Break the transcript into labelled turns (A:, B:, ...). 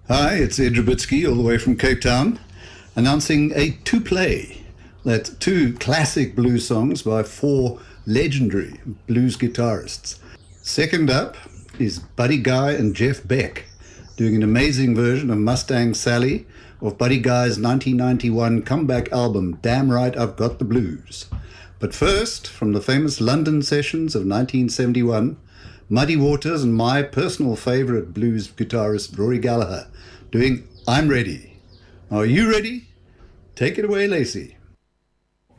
A: Hi, it's Ed Drabitsky, all the way from Cape Town, announcing a two-play. That's two classic blues songs by four legendary blues guitarists. Second up is Buddy Guy and Jeff Beck, doing an amazing version of Mustang Sally of Buddy Guy's 1991 comeback album, Damn Right I've Got the Blues. But first, from the famous London sessions of 1971, Muddy Waters and my personal favorite blues guitarist, Rory Gallagher, doing I'm Ready. Are you ready? Take it away, Lacey.